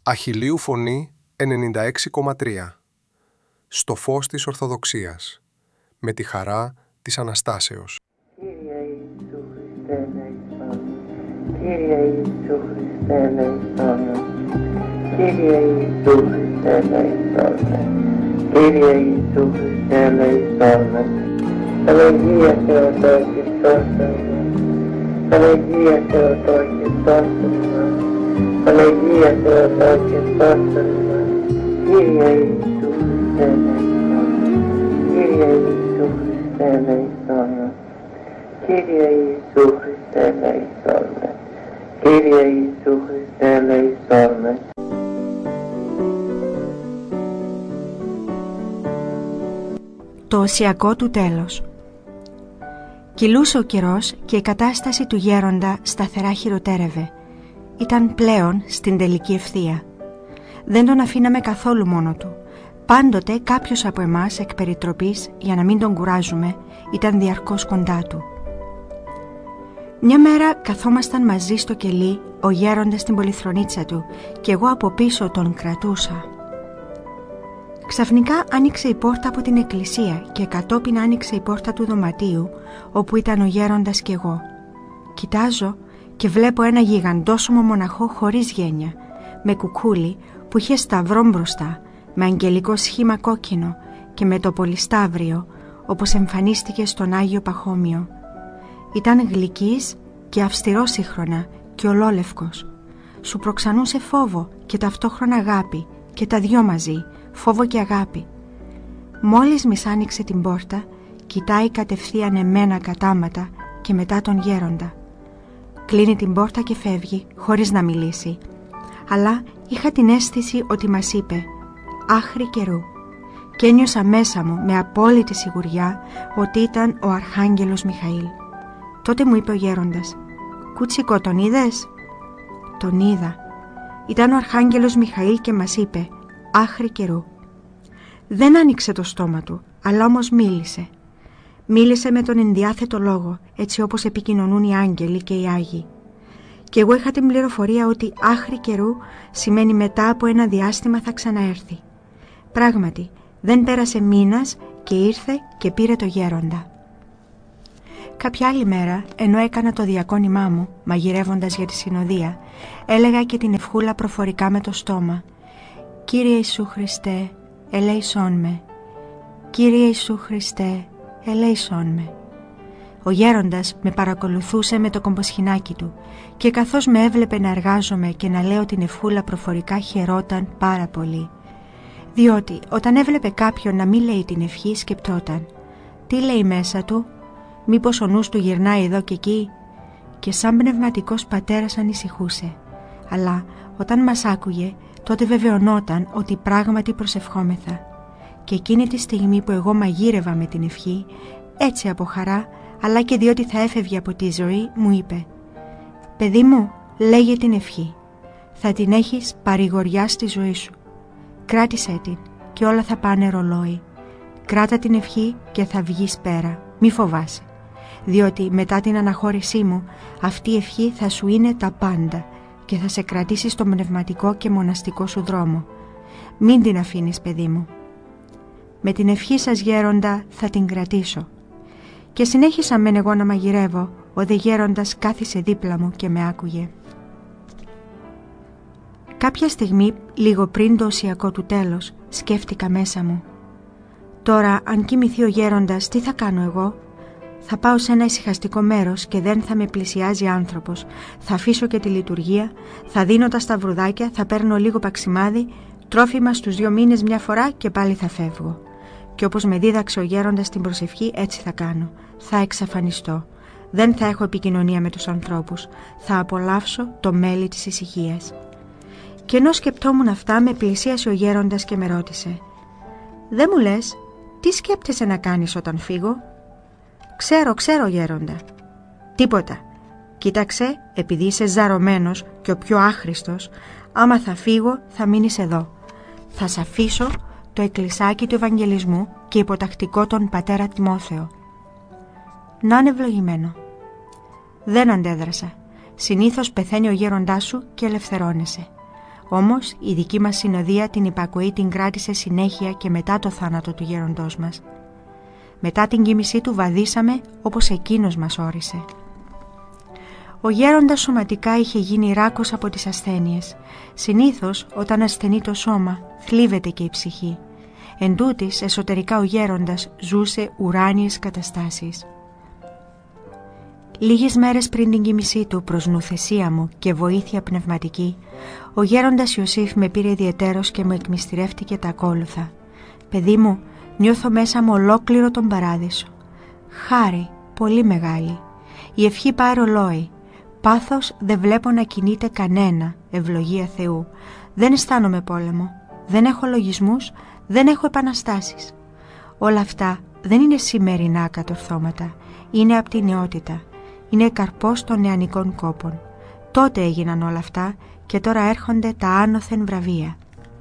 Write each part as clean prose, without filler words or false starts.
Αχιλλείου Φωνή 96,3. Στο φως της Ορθοδοξίας. Με τη χαρά της Αναστάσεως. Κύριε Ιησού Χριστέ ελέησον. Κύριε Ιησού Χριστέ ελέησον. Κύριε Ιησού Χριστέ ελέησον. Κύριε Ιησού Χριστέ ελέησον. Παναγία Θεοτόκη σώσον μας. Παναγία Θεοτόκη σώσον μας. Παναγία Θεοτόκη σώσον μας. Κύριε Ιησού Χριστέ ελέησον. Κύριε Ιησού Χριστέ ελέησον. Κύριε Ιησού Χριστέ ελέησον. Κύριε Ιησού Χριστέ ελέησον. Το οσιακό του τέλος. Κυλούσε ο καιρός και η κατάσταση του γέροντα σταθερά χειροτέρευε. Ήταν πλέον στην τελική ευθεία. Δεν τον αφήναμε καθόλου μόνο του. Πάντοτε κάποιος από εμάς εκ περιτροπής, για να μην τον κουράζουμε, ήταν διαρκώς κοντά του. Μια μέρα καθόμασταν μαζί στο κελί, ο γέροντας στην πολυθρονίτσα του και εγώ από πίσω τον κρατούσα. Ξαφνικά άνοιξε η πόρτα από την εκκλησία και κατόπιν άνοιξε η πόρτα του δωματίου όπου ήταν ο γέροντας και εγώ. Κοιτάζω και βλέπω ένα γιγαντόσωμο μοναχό χωρίς γένεια, με κουκούλι που είχε σταυρό μπροστά, με αγγελικό σχήμα κόκκινο και με το πολυσταύριο όπως εμφανίστηκε στον Άγιο Παχώμιο. Ήταν γλυκής και αυστηρός σύγχρονα και ολόλευκος. Σου προξανούσε φόβο και ταυτόχρονα αγάπη και τα δυο μαζί, φόβο και αγάπη. Μόλις μισάνοιξε την πόρτα, κοιτάει κατευθείαν εμένα κατάματα και μετά τον γέροντα. Κλείνει την πόρτα και φεύγει χωρίς να μιλήσει. Αλλά είχα την αίσθηση ότι μας είπε «Άχρη καιρού» και ένιωσα μέσα μου με απόλυτη σιγουριά ότι ήταν ο Αρχάγγελος Μιχαήλ. Τότε μου είπε ο γέροντας «Κούτσικο, τον είδες?» Τον είδα. Ήταν ο Αρχάγγελος Μιχαήλ και μας είπε «Άχρη καιρού». Δεν άνοιξε το στόμα του, αλλά όμως μίλησε. Μίλησε με τον ενδιάθετο λόγο, έτσι όπως επικοινωνούν οι άγγελοι και οι άγιοι. Και εγώ είχα την πληροφορία ότι άχρη καιρού σημαίνει μετά από ένα διάστημα θα ξαναέρθει. Πράγματι, δεν πέρασε μήνας και ήρθε και πήρε το γέροντα. Κάποια άλλη μέρα, ενώ έκανα το διακόνημά μου, μαγειρεύοντας για τη συνοδεία, έλεγα και την ευχούλα προφορικά με το στόμα «Κύριε Ιησού Χριστέ, ελέησόν με. Κύριε Ιησού Χριστέ, ελέησόν με». Ο γέροντας με παρακολουθούσε με το κομποσχοινάκι του και καθώς με έβλεπε να εργάζομαι και να λέω την ευχούλα προφορικά χαιρόταν πάρα πολύ. Διότι όταν έβλεπε κάποιον να μην λέει την ευχή σκεπτόταν «Τι λέει μέσα του, μήπως ο νους του γυρνάει εδώ και εκεί?» Και σαν πνευματικός πατέρας ανησυχούσε. Αλλά όταν μας άκουγε τότε βεβαιωνόταν ότι πράγματι προσευχόμεθα. Και εκείνη τη στιγμή που εγώ μαγείρευα με την ευχή, έτσι από χαρά, αλλά και διότι θα έφευγε από τη ζωή, μου είπε «Παιδί μου, λέγε την ευχή. Θα την έχεις παρηγοριά στη ζωή σου. Κράτησέ την και όλα θα πάνε ρολόι. Κράτα την ευχή και θα βγεις πέρα. Μη φοβάσαι. Διότι μετά την αναχώρησή μου, αυτή η ευχή θα σου είναι τα πάντα και θα σε κρατήσει στο πνευματικό και μοναστικό σου δρόμο. Μην την αφήνεις, παιδί μου. Με την ευχή σας, γέροντα, θα την κρατήσω». Και συνέχισα μεν εγώ να μαγειρεύω, ο δε γέροντας κάθισε δίπλα μου και με άκουγε. Κάποια στιγμή, λίγο πριν το οσιακό του τέλος, σκέφτηκα μέσα μου. Τώρα, αν κοιμηθεί ο γέροντας, τι θα κάνω εγώ? Θα πάω σε ένα ησυχαστικό μέρος και δεν θα με πλησιάζει άνθρωπος. Θα αφήσω και τη λειτουργία, θα δίνω τα σταυρουδάκια, θα παίρνω λίγο παξιμάδι, τρόφιμα στους 2 μήνες μια φορά και πάλι θα φεύγω. Και όπως με δίδαξε ο γέροντας την προσευχή, έτσι θα κάνω. Θα εξαφανιστώ. Δεν θα έχω επικοινωνία με τους ανθρώπους. Θα απολαύσω το μέλι της ησυχίας. Και ενώ σκεπτόμουν αυτά, με πλησίασε ο γέροντας και με ρώτησε «Δεν μου λες, τι σκέπτεσαι να κάνεις όταν φύγω?» Ξέρω γέροντα». «Τίποτα. Κοίταξε, επειδή είσαι ζαρωμένος και ο πιο άχρηστος, άμα θα φύγω θα μείνεις εδώ. Θα σ' αφήσω το εκκλησάκι του Ευαγγελισμού και υποτακτικό τον πατέρα Τιμόθεο». Να είναι ευλογημένο. Δεν αντέδρασα. Συνήθως πεθαίνει ο γέροντάς σου και ελευθερώνεσαι. Όμως η δική μας συνοδεία την υπακοή την κράτησε συνέχεια και μετά το θάνατο του γέροντός μας. Μετά την κοίμησή του βαδίσαμε όπως εκείνος μας όρισε. Ο γέροντας σωματικά είχε γίνει ράκος από τις ασθένειες. Συνήθως όταν ασθενεί το σώμα, θλίβεται και η ψυχή. Εν τούτης, εσωτερικά ο γέροντας ζούσε ουράνιες καταστάσεις. Λίγες μέρες πριν την κοίμησή του, προς νουθεσία μου και βοήθεια πνευματική, ο γέροντας Ιωσήφ με πήρε ιδιαιτέρως και μου εκμυστηρεύτηκε τα ακόλουθα. «Παιδί μου, νιώθω μέσα μου ολόκληρο τον παράδεισο. Χάρη, πολύ μεγάλη. Η ευχή πάει ρολόι. Πάθος δεν βλέπω να κινείται κανένα, ευλογία Θεού. Δεν αισθάνομαι πόλεμο. Δεν έχω λογισμούς, δεν έχω επαναστάσεις. Όλα αυτά δεν είναι σημερινά κατορθώματα. Είναι από τη νεότητα. Είναι καρπός των νεανικών κόπων. Τότε έγιναν όλα αυτά και τώρα έρχονται τα άνωθεν βραβεία.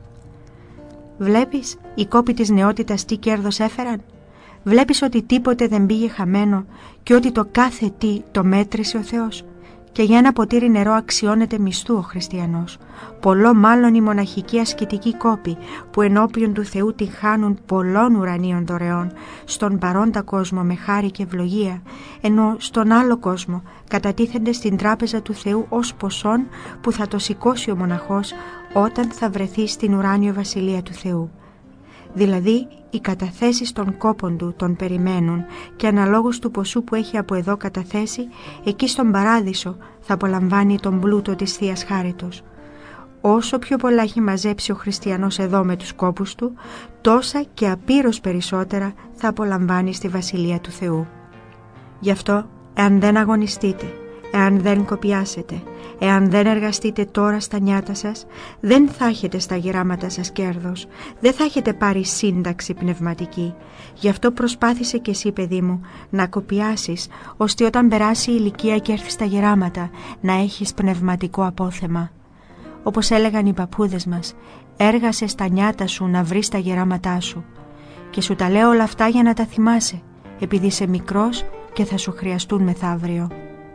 Βλέπεις, οι κόποι της νεότητας τι κέρδος έφεραν. Βλέπεις ότι τίποτε δεν πήγε χαμένο και ότι το κάθε τι το μέτρησε ο Θεός. Και για ένα ποτήρι νερό αξιώνεται μισθού ο χριστιανός. Πολλό μάλλον οι μοναχικοί ασκητικοί κόποι που ενώπιον του Θεού την χάνουν πολλών ουρανίων δωρεών στον παρόντα κόσμο με χάρη και ευλογία, ενώ στον άλλο κόσμο κατατίθενται στην τράπεζα του Θεού ως ποσόν που θα το σηκώσει ο μοναχός όταν θα βρεθεί στην ουράνιο βασιλεία του Θεού. Δηλαδή, οι καταθέσεις των κόπων του τον περιμένουν και αναλόγως του ποσού που έχει από εδώ καταθέσει, εκεί στον παράδεισο θα απολαμβάνει τον πλούτο της Θείας Χάριτος. Όσο πιο πολλά έχει μαζέψει ο χριστιανός εδώ με τους κόπους του, τόσα και απείρως περισσότερα θα απολαμβάνει στη Βασιλεία του Θεού. Γι' αυτό, εάν δεν αγωνιστείτε, εάν δεν κοπιάσετε, εάν δεν εργαστείτε τώρα στα νιάτα σας, δεν θα έχετε στα γεράματα σας κέρδος, δεν θα έχετε πάρει σύνταξη πνευματική. Γι' αυτό προσπάθησε και εσύ, παιδί μου, να κοπιάσεις, ώστε όταν περάσει η ηλικία και έρθει στα γεράματα, να έχεις πνευματικό απόθεμα. Όπως έλεγαν οι παππούδες μας, έργασε στα νιάτα σου να βρεις τα γεράματά σου. Και σου τα λέω όλα αυτά για να τα θυμάσαι, επειδή είσαι μικρός και θα σου χρειαστούν μεθαύριο.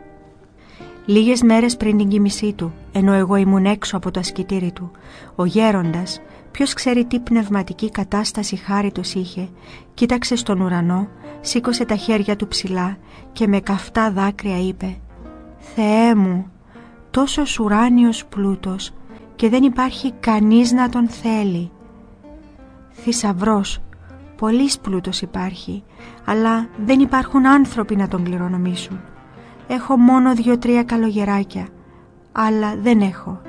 Λίγες μέρες πριν την κοίμησή του, ενώ εγώ ήμουν έξω από το ασκητήρι του, ο γέροντας, ποιος ξέρει τι πνευματική κατάσταση χάριτος είχε, κοίταξε στον ουρανό, σήκωσε τα χέρια του ψηλά και με καυτά δάκρυα είπε «Θεέ μου, τόσος ουράνιος πλούτος και δεν υπάρχει κανείς να τον θέλει. Θησαυρός, πολύς πλούτος υπάρχει, αλλά δεν υπάρχουν άνθρωποι να τον κληρονομήσουν. Έχω μόνο 2-3 καλογεράκια, αλλά δεν έχω».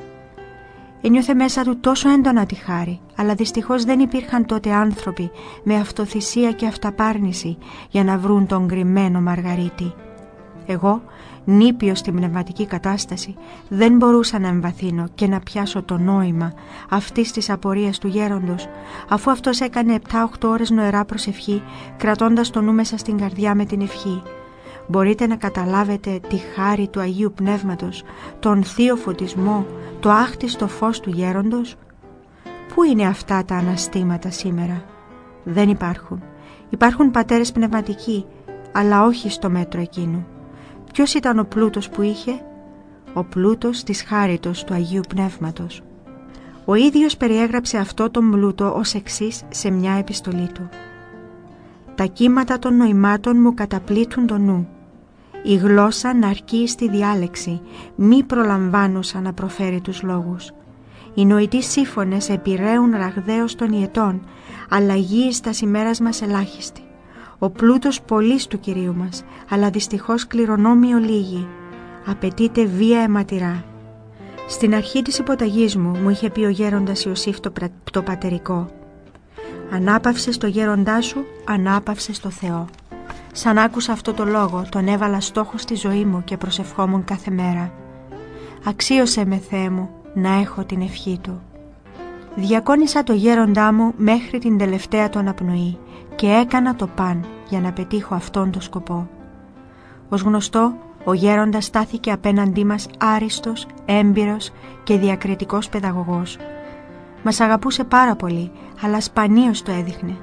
Ένιωθε μέσα του τόσο έντονα τη χάρη, αλλά δυστυχώς δεν υπήρχαν τότε άνθρωποι με αυτοθυσία και αυταπάρνηση για να βρουν τον κρυμμένο Μαργαρίτη. Εγώ, νήπιος στην πνευματική κατάσταση, δεν μπορούσα να εμβαθύνω και να πιάσω το νόημα αυτής της απορίας του γέροντος, αφού αυτός έκανε 7-8 ώρες νοερά προσευχή, κρατώντας το νου μέσα στην καρδιά με την ευχή. Μπορείτε να καταλάβετε τη χάρη του Αγίου Πνεύματος, τον θείο φωτισμό, το άχτιστο φως του γέροντος? Πού είναι αυτά τα αναστήματα σήμερα? Δεν υπάρχουν. Υπάρχουν πατέρες πνευματικοί, αλλά όχι στο μέτρο εκείνου. Ποιος ήταν ο πλούτος που είχε? Ο πλούτος της χάριτος του Αγίου Πνεύματος. Ο ίδιος περιέγραψε αυτό τον πλούτο ως εξής σε μια επιστολή του. «Τα κύματα των νοημάτων μου καταπλήττουν το νου. Η γλώσσα να αρκεί στη διάλεξη, μη προλαμβάνουσα να προφέρει τους λόγους. Οι νοητοί σύμφωνες επιρρέουν ραγδαίως των ιετών, αλλά γη τας ημέρας μας ελάχιστη. Ο πλούτος πολύς του Κυρίου μας, αλλά δυστυχώς κληρονόμιο λίγη. Απαιτείται βία αιματηρά». Στην αρχή της υποταγής μου είχε πει ο γέροντας Ιωσήφ το πατερικό. «Ανάπαυσες το γέροντά σου, ανάπαυσες το Θεό». Σαν άκουσα αυτό το λόγο, τον έβαλα στόχο στη ζωή μου και προσευχόμουν κάθε μέρα. Αξίωσε με, Θεέ μου, να έχω την ευχή Του. Διακόνησα το γέροντά μου μέχρι την τελευταία του αναπνοή και έκανα το παν για να πετύχω αυτόν τον σκοπό. Ως γνωστό, ο γέροντας στάθηκε απέναντί μας άριστος, έμπειρος και διακριτικός παιδαγωγός. Μας αγαπούσε πάρα πολύ, αλλά σπανίως το έδειχνε.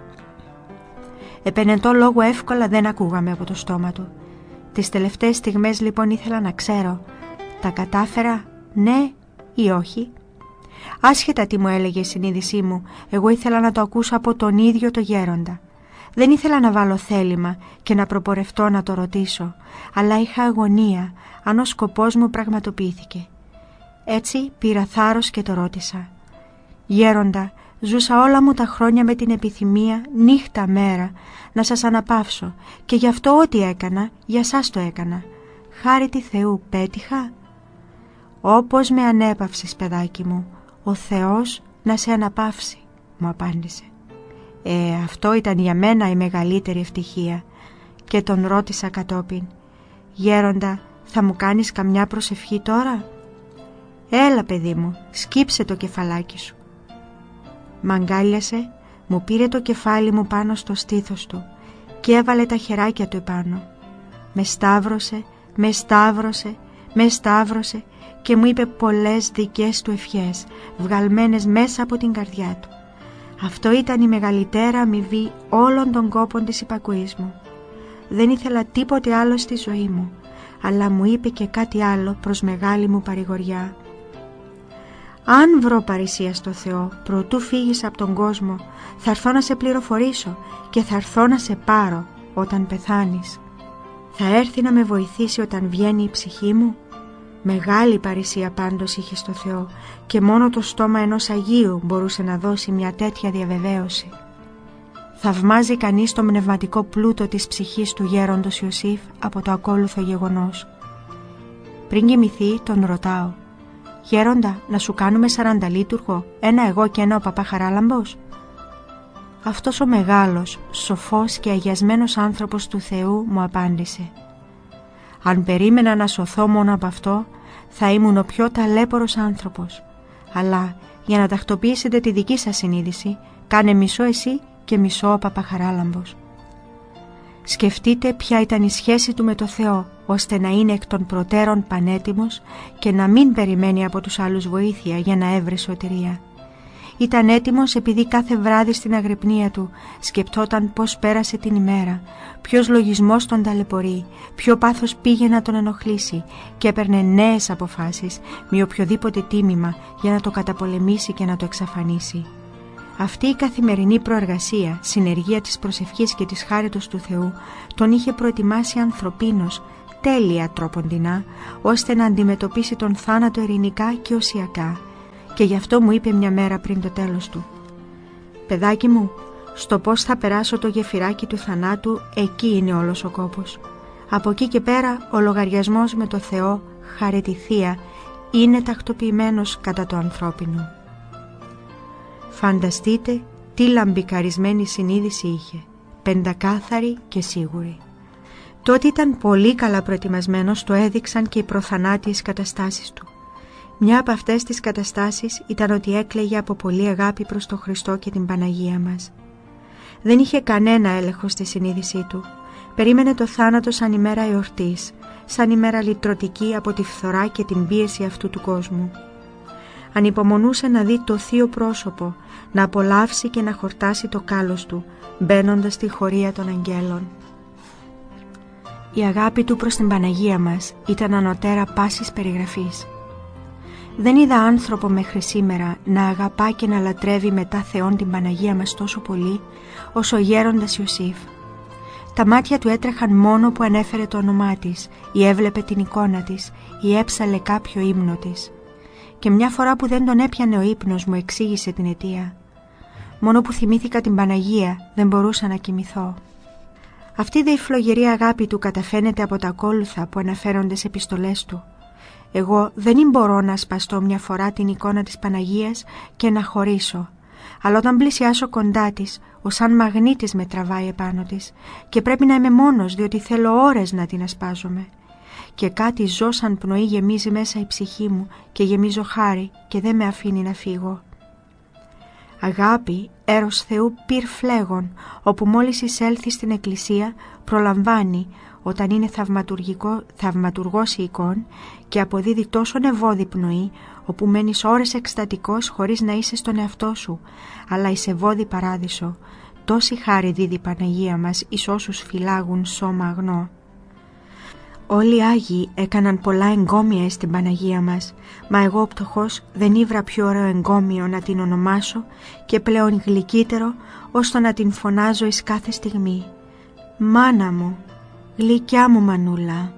Επενετό λόγο εύκολα δεν ακούγαμε από το στόμα του. Τις τελευταίες στιγμές λοιπόν ήθελα να ξέρω, τα κατάφερα, ναι ή όχι? Άσχετα τι μου έλεγε η συνείδησή μου, εγώ ήθελα να το ακούσω από τον ίδιο το γέροντα. Δεν ήθελα να βάλω θέλημα και να προπορευτώ να το ρωτήσω, αλλά είχα αγωνία αν ο σκοπός μου πραγματοποιήθηκε. Έτσι πήρα θάρρος και το ρώτησα. «Γέροντα, ζούσα όλα μου τα χρόνια με την επιθυμία, νύχτα μέρα, να σας αναπαύσω και γι' αυτό ό,τι έκανα, για σας το έκανα. Χάρη τη Θεού πέτυχα?» «Όπως με ανέπαυσες, παιδάκι μου, ο Θεός να σε αναπαύσει», μου απάντησε. Αυτό ήταν για μένα η μεγαλύτερη ευτυχία και τον ρώτησα κατόπιν. «Γέροντα, θα μου κάνεις καμιά προσευχή τώρα?» «Έλα, παιδί μου, σκύψε το κεφαλάκι σου». Μ' αγκάλιασε, μου πήρε το κεφάλι μου πάνω στο στήθος του και έβαλε τα χεράκια του επάνω. Με σταύρωσε και μου είπε πολλές δικές του ευχές, βγαλμένες μέσα από την καρδιά του. Αυτό ήταν η μεγαλύτερα αμοιβή όλων των κόπων της υπακοής μου. Δεν ήθελα τίποτε άλλο στη ζωή μου, αλλά μου είπε και κάτι άλλο προς μεγάλη μου παρηγοριά. «Αν βρω παρησία στο Θεό, προτού φύγεις από τον κόσμο, θα έρθω να σε πληροφορήσω και θα έρθω να σε πάρω όταν πεθάνεις. Θα έρθει να με βοηθήσει όταν βγαίνει η ψυχή μου?» Μεγάλη παρησία πάντως είχε στο Θεό και μόνο το στόμα ενός Αγίου μπορούσε να δώσει μια τέτοια διαβεβαίωση. Θαυμάζει κανείς το πνευματικό πλούτο της ψυχής του γέροντος Ιωσήφ από το ακόλουθο γεγονός. Πριν κοιμηθεί τον ρωτάω: «Γέροντα, να σου κάνουμε 40 λίτουργο, ένα εγώ και ένα ο παπά Χαράλαμπος?» Αυτός ο μεγάλος, σοφός και αγιασμένος άνθρωπος του Θεού μου απάντησε: «Αν περίμενα να σωθώ μόνο από αυτό, θα ήμουν ο πιο ταλέπορος άνθρωπος. Αλλά για να τακτοποιήσετε τη δική σας συνείδηση, κάνε μισό εσύ και μισό ο Παπαχαράλαμπος. Σκεφτείτε ποια ήταν η σχέση του με το Θεό, ώστε να είναι εκ των προτέρων πανέτοιμος και να μην περιμένει από τους άλλους βοήθεια για να έβρει σωτηρία. Ήταν έτοιμος επειδή κάθε βράδυ στην αγρυπνία του σκεπτόταν πώς πέρασε την ημέρα, ποιος λογισμός τον ταλαιπωρεί, ποιο πάθος πήγε να τον ενοχλήσει και έπαιρνε νέες αποφάσεις με οποιοδήποτε τίμημα για να το καταπολεμήσει και να το εξαφανίσει. Αυτή η καθημερινή προεργασία, συνεργεία της προσευχής και της χάριτος του Θεού τον είχε προετοιμάσει ανθρωπίνος, τέλεια τρόποντινά, ώστε να αντιμετωπίσει τον θάνατο ειρηνικά και οσιακά. Και γι' αυτό μου είπε μια μέρα πριν το τέλος του: «Παιδάκι μου, στο πώς θα περάσω το γεφυράκι του θανάτου, εκεί είναι όλος ο κόπος. Από εκεί και πέρα ο λογαριασμός με το Θεό, χάρη τη Θεία, είναι τακτοποιημένος κατά το ανθρώπινο». Φανταστείτε τι λαμπικαρισμένη συνείδηση είχε, πεντακάθαρη και σίγουρη. Τότε ήταν πολύ καλά προετοιμασμένος, το έδειξαν και οι προθανάτιες καταστάσεις του. Μια από αυτές τις καταστάσεις ήταν ότι έκλαιγε από πολύ αγάπη προς τον Χριστό και την Παναγία μας. Δεν είχε κανένα έλεγχο στη συνείδησή του. Περίμενε το θάνατο σαν ημέρα εορτής, σαν ημέρα λυτρωτική από τη φθορά και την πίεση αυτού του κόσμου. Ανυπομονούσε να δει το θείο πρόσωπο, να απολαύσει και να χορτάσει το κάλος του, μπαίνοντας στη χωρία των αγγέλων. Η αγάπη του προς την Παναγία μας ήταν ανωτέρα πάσης περιγραφής. Δεν είδα άνθρωπο μέχρι σήμερα να αγαπά και να λατρεύει μετά Θεόν την Παναγία μας τόσο πολύ όσο ο γέροντας Ιωσήφ. Τα μάτια του έτρεχαν μόνο που ανέφερε το όνομά της ή έβλεπε την εικόνα της ή έψαλε κάποιο ύμνο της. Και μια φορά που δεν τον έπιανε ο ύπνος μου εξήγησε την αιτία. Μόνο που θυμήθηκα την Παναγία δεν μπορούσα να κοιμηθώ. Αυτή δε η φλογερή αγάπη του καταφαίνεται από τα ακόλουθα που αναφέρονται σε επιστολές του. Εγώ δεν μπορώ να σπαστώ μια φορά την εικόνα της Παναγίας και να χωρίσω, αλλά όταν πλησιάσω κοντά της, ως σαν μαγνήτης με τραβάει επάνω της και πρέπει να είμαι μόνος διότι θέλω ώρες να την ασπάζομαι. Και κάτι ζω σαν πνοή γεμίζει μέσα η ψυχή μου και γεμίζω χάρη και δεν με αφήνει να φύγω. Αγάπη, έρος Θεού πυρ φλέγον, όπου μόλις εισέλθει στην εκκλησία προλαμβάνει όταν είναι θαυματουργός η εικόν και αποδίδει τόσο νευώδη πνοή, όπου μένεις ώρες εκστατικός χωρίς να είσαι στον εαυτό σου, αλλά εις ευώδη παράδεισο. Τόση χάρη δίδει η Παναγία μας εις όσους φυλάγουν σώμα αγνό. Όλοι οι Άγιοι έκαναν πολλά εγκόμια στην Παναγία μας, μα εγώ πτωχός δεν ήβρα πιο ωραίο εγκόμιο να την ονομάσω και πλέον γλυκύτερο ώστε να την φωνάζω εις κάθε στιγμή. Μάνα μου, γλυκιά μου μανούλα.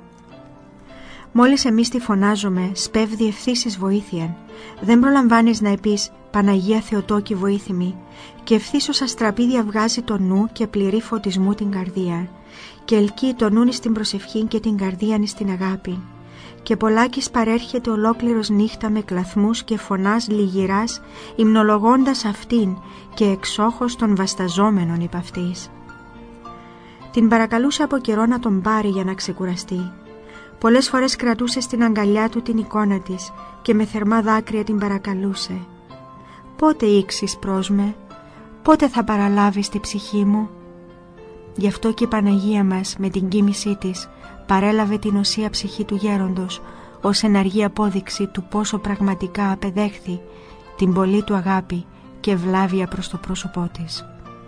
Μόλις εμείς τη φωνάζουμε, σπέβδει ευθύς εις βοήθειαν. Δεν προλαμβάνεις να πεις Παναγία Θεοτόκη βοήθημη και ευθύς ως αστραπίδια βγάζει το νου και πληρεί φωτισμού την καρδία και ελκύει το νούνι στην προσευχή και την καρδίαν στην αγάπη και πολλάκις παρέρχεται ολόκληρος νύχτα με κλαθμούς και φωνάς λυγυράς υμνολογώντας αυτήν και εξόχως των βασταζόμενων υπ' αυτής. Την παρακαλούσε από καιρό να τον πάρει για να ξεκουραστεί. Πολλές φορές κρατούσε στην αγκαλιά του την εικόνα της και με θερμά δάκρυα την παρακαλούσε. «Πότε ήξεις προς με, πότε θα παραλάβεις τη ψυχή μου?» Γι' αυτό και η Παναγία μας με την κοίμησή της παρέλαβε την οσία ψυχή του γέροντος ως εναργή απόδειξη του πόσο πραγματικά απεδέχθη την πολλή του αγάπη και ευλάβεια προς το πρόσωπό της.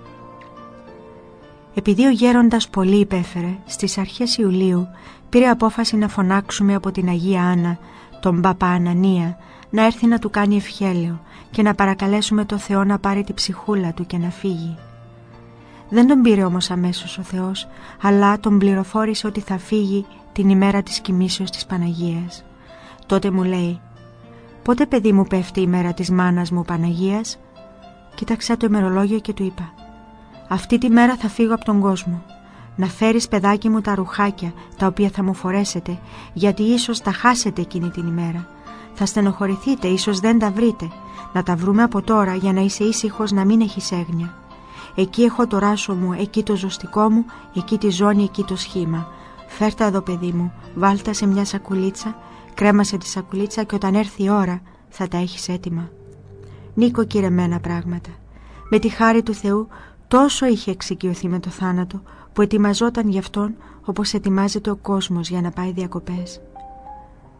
Επειδή ο γέροντας πολύ υπέφερε, στις αρχές Ιουλίου πήρε απόφαση να φωνάξουμε από την Αγία Άννα τον Παπα Ανανία να έρθει να του κάνει ευχέλαιο και να παρακαλέσουμε το Θεό να πάρει τη ψυχούλα του και να φύγει. Δεν τον πήρε όμως αμέσως ο Θεός, αλλά τον πληροφόρησε ότι θα φύγει την ημέρα της κοιμήσεως της Παναγίας. Τότε μου λέει «Πότε παιδί μου πέφτει η μέρα της μάνας μου Παναγίας?» Κοίταξα το ημερολόγιο και του είπα «Αυτή τη μέρα θα φύγω από τον κόσμο. Να φέρεις παιδάκι μου τα ρουχάκια τα οποία θα μου φορέσετε, γιατί ίσως τα χάσετε εκείνη την ημέρα. Θα στενοχωρηθείτε, ίσως δεν τα βρείτε. Να τα βρούμε από τώρα για να είσαι ήσυχος, να μην έχεις έγνοια. Εκεί έχω το ράσο μου, εκεί το ζωστικό μου, εκεί τη ζώνη, εκεί το σχήμα. Φέρτα εδώ παιδί μου, βάλτα σε μια σακουλίτσα, κρέμασε τη σακουλίτσα και όταν έρθει η ώρα θα τα έχεις έτοιμα». Νοικοκυρεμένα πράγματα. Με τη χάρη του Θεού τόσο είχε εξοικειωθεί με το θάνατο που ετοιμαζόταν γι' αυτόν όπως ετοιμάζεται ο κόσμος για να πάει διακοπές.